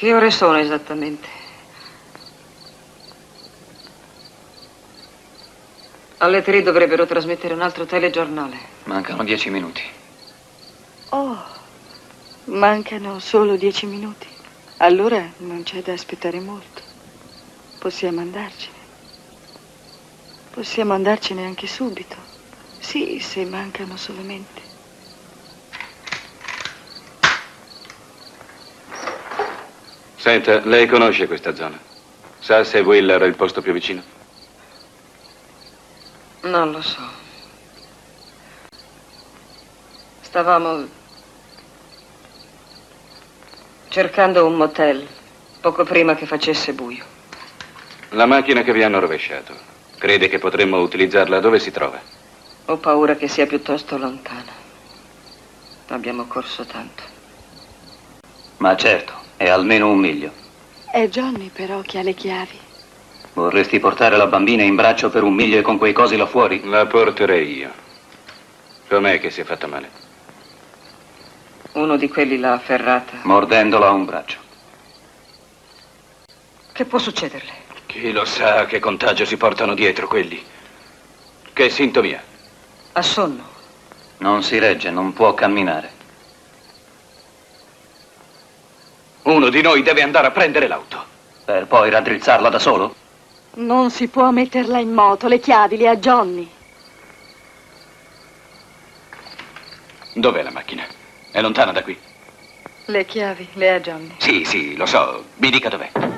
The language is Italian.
Che ore sono esattamente? Alle 3 dovrebbero trasmettere un altro telegiornale. Mancano 10 minuti. Oh, mancano solo 10 minuti. Allora non c'è da aspettare molto. Possiamo andarcene. Possiamo andarcene anche subito. Sì, se mancano solamente. Senta, lei conosce questa zona? Sa se Will era il posto più vicino? Non lo so. Stavamo cercando un motel poco prima che facesse buio. La macchina che vi hanno rovesciato, crede che potremmo utilizzarla dove si trova? Ho paura che sia piuttosto lontana. Abbiamo corso tanto. Ma certo, è almeno 1 miglio. È Johnny però che ha le chiavi. Vorresti portare la bambina in braccio per 1 miglio e con quei cosi là fuori? La porterei io. Com'è che si è fatta male? Uno di quelli l'ha afferrata. Mordendola a un braccio. Che può succederle? Chi lo sa che contagio si portano dietro quelli? Che sintomi ha? Ha sonno. Non si regge, non può camminare. Uno di noi deve andare a prendere l'auto. Per poi raddrizzarla da solo? Non si può metterla in moto, le chiavi le ha Johnny. Dov'è la macchina? È lontana da qui? Le chiavi le ha Johnny. Sì, lo so. Mi dica dov'è.